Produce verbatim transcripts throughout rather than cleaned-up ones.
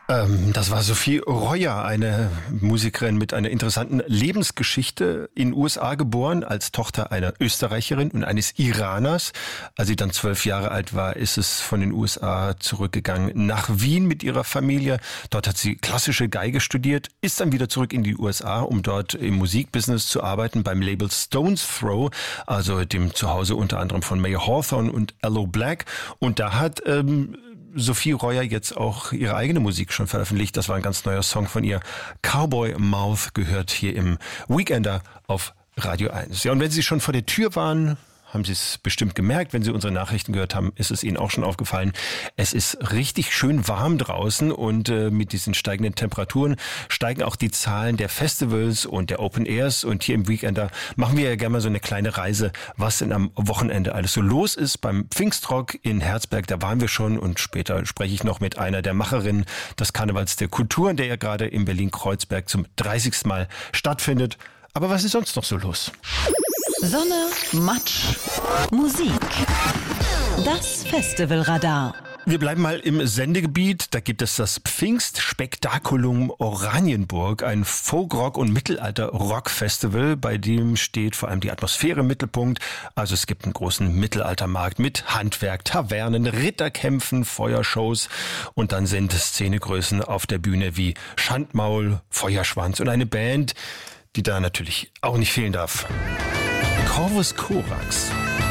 Ähm, das war Sophie Royer, eine Musikerin mit einer interessanten Lebensgeschichte, in den U S A geboren, als Tochter einer Österreicherin und eines Iraners. Als sie dann zwölf Jahre alt war, ist es von den U S A zurückgegangen nach Wien mit ihrer Familie. Dort hat sie klassische Geige studiert, ist dann wieder zurück in die U S A, um dort im Musikbusiness zu arbeiten, beim Label Stones Throw, also dem Zuhause unter anderem von Mayer Hawthorne und Aloe Blacc. Und da hat ähm, Sophie Royer jetzt auch ihre eigene Musik schon veröffentlicht. Das war ein ganz neuer Song von ihr. Cowboy Mouth gehört hier im Weekender auf Radio eins. Ja, und wenn Sie schon vor der Tür waren, haben Sie es bestimmt gemerkt, wenn Sie unsere Nachrichten gehört haben, ist es Ihnen auch schon aufgefallen. Es ist richtig schön warm draußen und äh, mit diesen steigenden Temperaturen steigen auch die Zahlen der Festivals und der Open Airs. Und hier im Weekender machen wir ja gerne mal so eine kleine Reise, was denn am Wochenende alles so los ist. Beim Pfingstrock in Herzberg, da waren wir schon, und später spreche ich noch mit einer der Macherinnen des Karnevals der Kulturen, der ja gerade in Berlin-Kreuzberg zum dreißigsten Mal stattfindet. Aber was ist sonst noch so los? Sonne, Matsch, Musik. Das Festivalradar. Wir bleiben mal im Sendegebiet. Da gibt es das Pfingstspektakulum Oranienburg, ein Folk-Rock- und Mittelalter-Rock-Festival, bei dem steht vor allem die Atmosphäre im Mittelpunkt. Also es gibt einen großen Mittelaltermarkt mit Handwerk, Tavernen, Ritterkämpfen, Feuershows, und dann sind Szenegrößen auf der Bühne wie Schandmaul, Feuerschwanz und eine Band, die da natürlich auch nicht fehlen darf. Corvus Corax.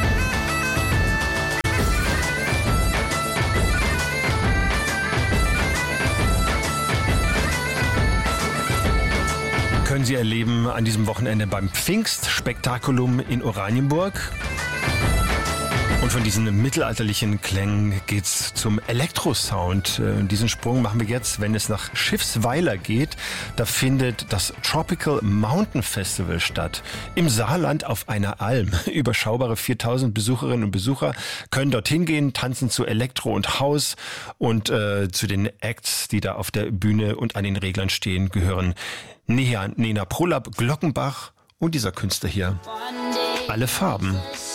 Können Sie erleben an diesem Wochenende beim Pfingstspektakulum in Oranienburg. Und von diesen mittelalterlichen Klängen geht's zum Elektrosound. Diesen Sprung machen wir jetzt, wenn es nach Schiffsweiler geht. Da findet das Tropical Mountain Festival statt. Im Saarland auf einer Alm. Überschaubare viertausend Besucherinnen und Besucher können dorthin gehen, tanzen zu Elektro und House. Und äh, zu den Acts, die da auf der Bühne und an den Reglern stehen, gehören Nena Prolab, Glockenbach und dieser Künstler hier. Alle Farben.